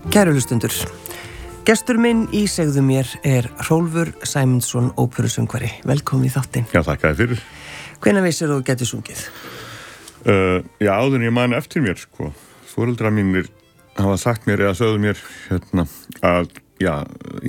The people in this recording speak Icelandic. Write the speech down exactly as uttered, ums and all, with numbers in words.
Kæru hlustundur, gestur minn í Segðu mér er Hrólfur Sæmundsson, óperusöngvari. Velkomin í þáttinn. Já, þakka þér fyrir. Hvenær vissir þú getið sungið? Uh, já, áður en ég man eftir mér, sko. Foreldrar mínir hafa sagt mér eða sögðu mér hérna, að já,